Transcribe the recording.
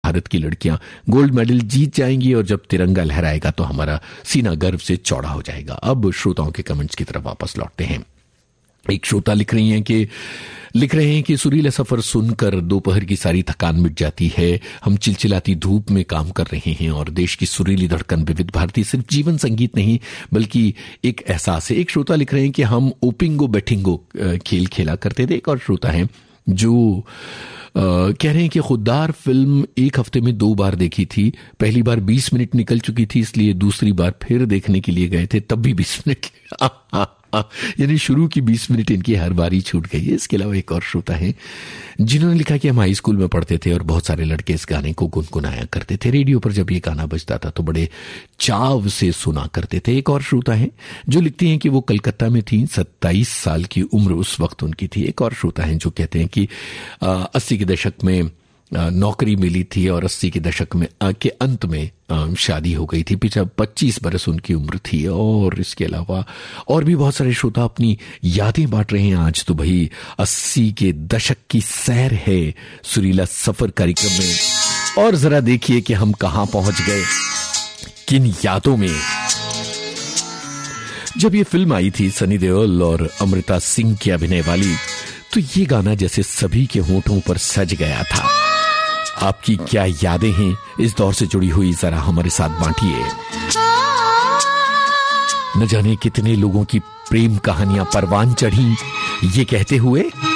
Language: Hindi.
भारत की लड़कियां गोल्ड मेडल जीत जाएंगी और जब तिरंगा लहराएगा तो हमारा सीना गर्व से चौड़ा हो जाएगा। अब श्रोताओं के कमेंट्स की तरफ वापस लौटते हैं। एक श्रोता लिख रहे हैं कि सुरीला सफर सुनकर दोपहर की सारी थकान मिट जाती है। हम चिलचिलाती धूप में काम कर रहे हैं और देश की सुरीली धड़कन विविध भारती सिर्फ जीवन संगीत नहीं बल्कि एक एहसास है। एक श्रोता लिख रहे हैं कि हम ओपिंगो बैटिंगो खेल खेला करते थे। एक और श्रोता है जो कह रहे हैं कि खुददार फिल्म एक हफ्ते में 2 बार देखी थी। पहली बार 20 मिनट निकल चुकी थी, इसलिए दूसरी बार फिर देखने के लिए गए थे, तब भी 20 मिनट यानी शुरू की 20 मिनट इनकी हर बारी छूट गई है। इसके अलावा एक और श्रोता है जिन्होंने लिखा कि हम हाई स्कूल में पढ़ते थे और बहुत सारे लड़के इस गाने को गुनगुनाया करते थे। रेडियो पर जब ये गाना बजता था तो बड़े चाव से सुना करते थे। एक और श्रोता है जो लिखती हैं कि वो कलकत्ता में थी, 27 साल की उम्र उस वक्त उनकी थी। एक और श्रोता है जो कहते हैं कि 80 के दशक में नौकरी मिली थी और 80 के दशक में के अंत में शादी हो गई थी। पीछे 25 बरस उनकी उम्र थी। और इसके अलावा और भी बहुत सारे श्रोता अपनी यादें बांट रहे हैं। आज तो भाई 80 के दशक की सैर है सुरीला सफर कार्यक्रम में। और जरा देखिए कि हम कहां पहुंच गए, किन यादों में। जब ये फिल्म आई थी सनी देओल और अमृता सिंह की अभिनय वाली, तो ये गाना जैसे सभी के होठों पर सज गया था। आपकी क्या यादें हैं इस दौर से जुड़ी हुई, जरा हमारे साथ बांटिए। न जाने कितने लोगों की प्रेम कहानियां परवान चढ़ी ये कहते हुए